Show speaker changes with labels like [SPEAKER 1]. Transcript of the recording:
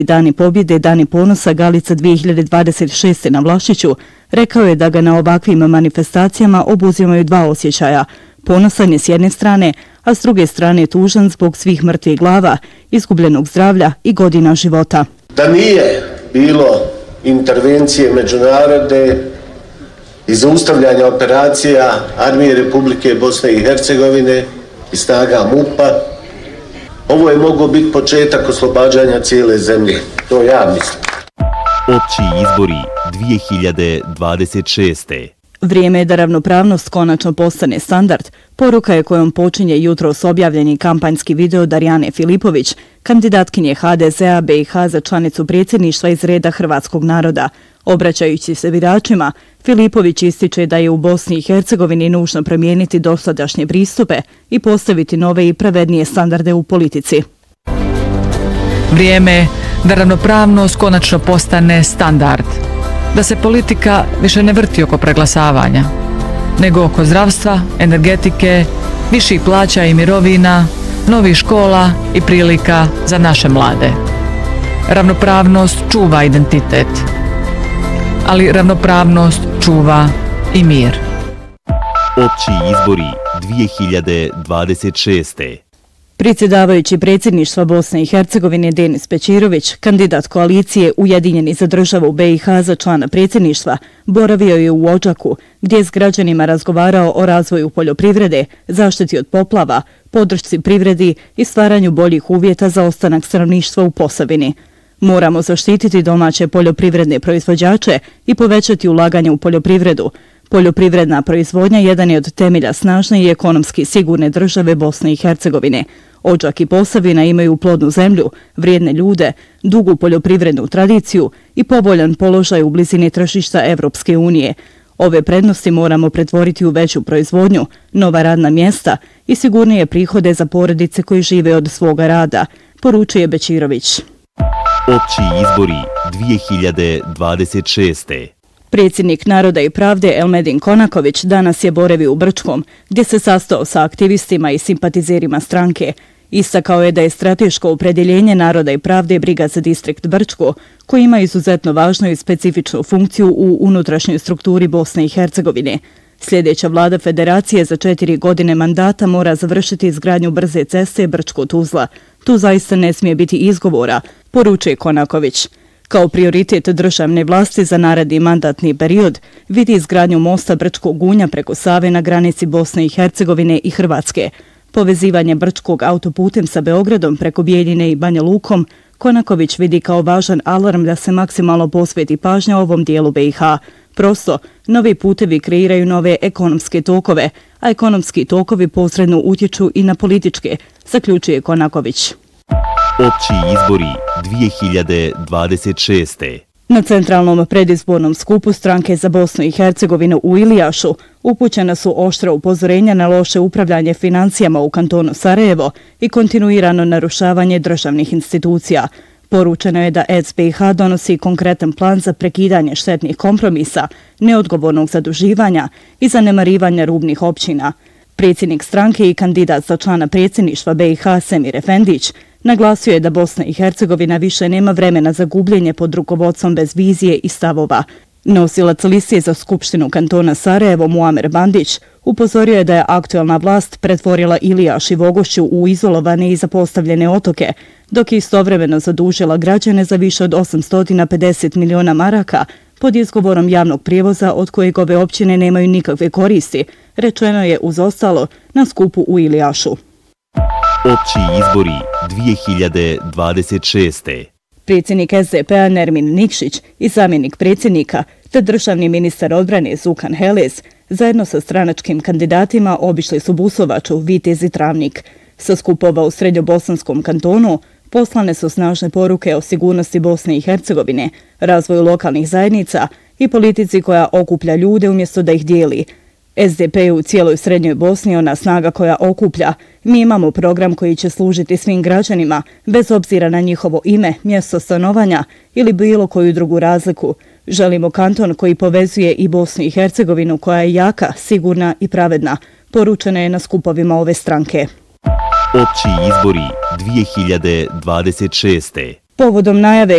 [SPEAKER 1] Dani pobjede, Dani ponosa Galica 2026. na Vlašiću, rekao je da ga na ovakvim manifestacijama obuzimaju dva osjećaja. Ponosan je s jedne strane, a s druge strane tužan zbog svih mrtvih glava, izgubljenog zdravlja i godina života.
[SPEAKER 2] Da nije bilo intervencije međunarodne i zaustavljanja operacija Armije Republike Bosne i Hercegovine i snaga MUP-a, ovo je mogao biti početak oslobađanja cijele zemlje. To ja mislim.
[SPEAKER 3] Opći izbori 2026.
[SPEAKER 1] Vrijeme je da ravnopravnost konačno postane standard. Poruka je kojom počinje jutros objavljeni kampanjski video Darijane Filipović, kandidatkinje HDZ-a BiH za članicu predsjedništva iz reda hrvatskog naroda. Obraćajući se biračima, Filipović ističe da je u Bosni i Hercegovini nužno promijeniti dosadašnje pristupe i postaviti nove i pravednije standarde u politici.
[SPEAKER 4] Vrijeme je da ravnopravnost konačno postane standard. Da se politika više ne vrti oko preglasavanja, nego oko zdravstva, energetike, viših plaća i mirovina, novih škola i prilika za naše mlade. Ravnopravnost čuva identitet, ali ravnopravnost čuva i mir.
[SPEAKER 3] Opći izbori 2026.
[SPEAKER 1] Predsjedavajući predsjedništva Bosne i Hercegovine Denis Pećirović, kandidat koalicije Ujedinjeni za državu BiH za člana predsjedništva, boravio je u Odžaku, gdje je s građanima razgovarao o razvoju poljoprivrede, zaštiti od poplava, podršci privredi i stvaranju boljih uvjeta za ostanak stanovništva u Posavini. Moramo zaštititi domaće poljoprivredne proizvođače i povećati ulaganje u poljoprivredu. Poljoprivredna proizvodnja jedan je od temelja snažne i ekonomski sigurne države Bosne i Hercegovine. Odžak i Posavina imaju plodnu zemlju, vrijedne ljude, dugu poljoprivrednu tradiciju i povoljan položaj u blizini tržišta Evropske unije. Ove prednosti moramo pretvoriti u veću proizvodnju, nova radna mjesta i sigurnije prihode za porodice koji žive od svoga rada, poručuje Bećirović.
[SPEAKER 3] Opći izbori 2026.
[SPEAKER 1] Predsjednik Naroda i pravde Elmedin Konaković danas je boravio u Brčkom, gdje se sastao sa aktivistima i simpatizerima stranke. Istakao je da je strateško opredjeljenje Naroda i pravde briga za distrikt Brčko, koji ima izuzetno važnu i specifičnu funkciju u unutrašnjoj strukturi Bosne i Hercegovine. Sljedeća vlada federacije za 4 godine mandata mora završiti izgradnju brze ceste Brčko-Tuzla. Tu zaista ne smije biti izgovora, poručuje Konaković. Kao prioritet državne vlasti za naredni mandatni period vidi izgradnju mosta Brčkog Unja preko Save na granici Bosne i Hercegovine i Hrvatske. Povezivanje Brčkog autoputem sa Beogradom preko Bijeljine i Banja Lukom Konaković vidi kao važan alarm da se maksimalno posveti pažnja ovom dijelu BiH. Prosto, novi putevi kreiraju nove ekonomske tokove, a ekonomski tokovi posredno utječu i na političke, zaključuje Konaković.
[SPEAKER 3] Opći izbori 2026.
[SPEAKER 1] Na centralnom predizbornom skupu stranke za Bosnu i Hercegovinu u Ilijašu upućena su oštra upozorenja na loše upravljanje financijama u kantonu Sarajevo i kontinuirano narušavanje državnih institucija. Poručeno je da SBiH donosi konkretan plan za prekidanje štetnih kompromisa, neodgovornog zaduživanja i zanemarivanja rubnih općina. Predsjednik stranke i kandidat za člana predsjedništva BiH Semir Efendić naglasio je da Bosna i Hercegovina više nema vremena za gubljenje pod rukovodstvom bez vizije i stavova. Nosilac liste za Skupštinu kantona Sarajevo Muamer Bandić upozorio je da je aktualna vlast pretvorila Ilijaš i Vogošću u izolovane i zapostavljene otoke, dok je istovremeno zadužila građane za više od 850 miliona maraka pod izgovorom javnog prijevoza od kojeg ove općine nemaju nikakve koristi, rečeno je uz ostalo na skupu u Ilijašu.
[SPEAKER 3] Opći izbori 2026.
[SPEAKER 1] Predsjednik SDP-a Nermin Nikšić i zamjenik predsjednika te državni ministar odbrane Zukan Heles zajedno sa stranačkim kandidatima obišli su Busovaču, Vitez i Travnik. Sa skupova u Srednjobosanskom kantonu poslane su snažne poruke o sigurnosti Bosne i Hercegovine, razvoju lokalnih zajednica i politici koja okuplja ljude umjesto da ih dijeli. SDP je u cijeloj Srednjoj Bosni ona snaga koja okuplja. Mi imamo program koji će služiti svim građanima, bez obzira na njihovo ime, mjesto stanovanja ili bilo koju drugu razliku. Želimo kanton koji povezuje i Bosnu i Hercegovinu koja je jaka, sigurna i pravedna, poručeno je na skupovima ove stranke.
[SPEAKER 3] Opći izbori 2026.
[SPEAKER 1] Povodom najave